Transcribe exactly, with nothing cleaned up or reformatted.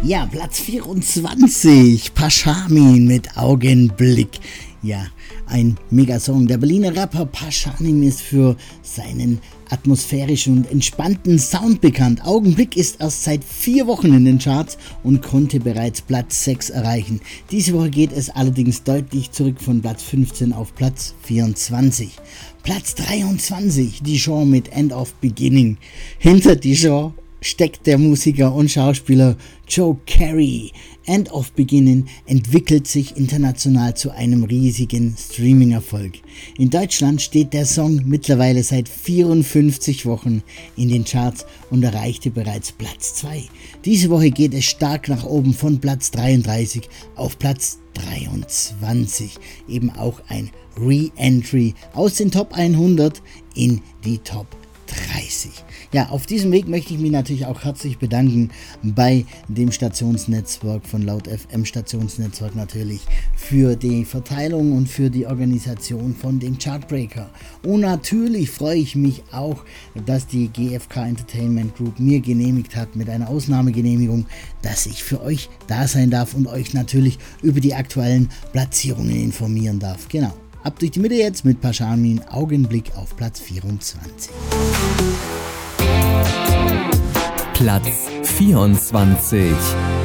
Ja, Platz vierundzwanzig, Pashamin mit Augenblick. Ja, ein Megasong. Der Berliner Rapper Pashamin ist für seinen atmosphärischen und entspannten Sound bekannt. Augenblick ist erst seit vier Wochen in den Charts und konnte bereits Platz sechs erreichen. Diese Woche geht es allerdings deutlich zurück von Platz fünfzehn auf Platz vierundzwanzig. Platz dreiundzwanzig, Dijon mit End of Beginning. Hinter Dijon steckt der Musiker und Schauspieler Joe Carey. End of Beginning entwickelt sich international zu einem riesigen Streaming-Erfolg. In Deutschland steht der Song mittlerweile seit vierundfünfzig Wochen in den Charts und erreichte bereits Platz zwei. Diese Woche geht es stark nach oben von Platz dreiunddreißig auf Platz dreiundzwanzig. Eben auch ein Re-Entry aus den Top hundert in die Top dreißig. Ja, auf diesem Weg möchte ich mich natürlich auch herzlich bedanken bei dem Stationsnetzwerk von Laut F M Stationsnetzwerk natürlich für die Verteilung und für die Organisation von dem Chartbreaker. Und natürlich freue ich mich auch, dass die G F K Entertainment Group mir genehmigt hat, mit einer Ausnahmegenehmigung, dass ich für euch da sein darf und euch natürlich über die aktuellen Platzierungen informieren darf. Genau. Ab durch die Mitte jetzt mit Pashamin, Augenblick auf Platz vierundzwanzig. Platz vierundzwanzig.